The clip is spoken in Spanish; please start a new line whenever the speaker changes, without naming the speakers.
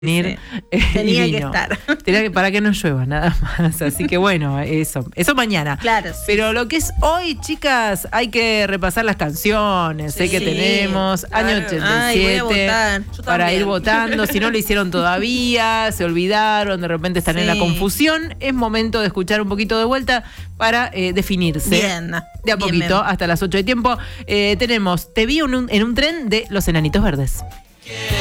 venir,
Tenía
y
que
vino.
estar.
Tenía que, para que no llueva, nada más. Así que bueno, eso mañana.
Claro, sí.
Pero lo que es hoy, chicas, hay que repasar las canciones. Sé que
Sí,
tenemos año
claro.
87
Ay, voy a votar.
Yo
para
también.
ir votando. Si no lo hicieron todavía, se olvidaron, de repente están en la
Sí.
confusión. Es momento de escuchar un poquito de vuelta para definirse.
Bien.
De a
Bien,
poquito,
bien.
hasta las 8 de tiempo. Tenemos Te vi en un tren de Los Enanitos Verdes.